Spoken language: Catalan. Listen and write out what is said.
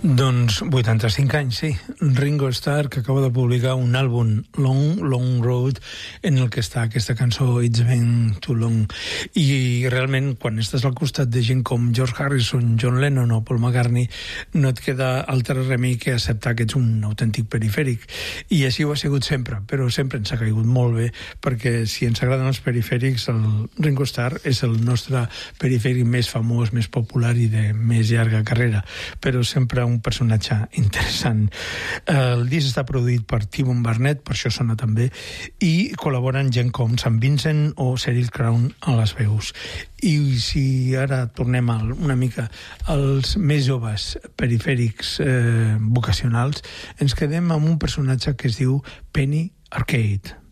Doncs 85 anys, sí. Ringo Starr, que acaba de publicar un àlbum, Long, Long Road, en el que està aquesta cançó It's Been Too Long. I realment, quan estàs al costat de gent com George Harrison, John Lennon o Paul McCartney, no et queda altre remei que acceptar que ets un autèntic perifèric. I així ho ha sigut sempre, però sempre ens ha caigut molt bé, perquè si ens agraden els perifèrics, el Ringo Starr és el nostre perifèric més famós, més popular i de més llarga carrera, però sempre un personatge interessant. El disc està produït per T-Bone Burnett, per això sona també, i col·laboren gent com St. Vincent o Sheryl Crow a les veus. I si ara tornem una mica als més joves perifèrics vocacionals, ens quedem amb un personatge que es diu Penny Arcade.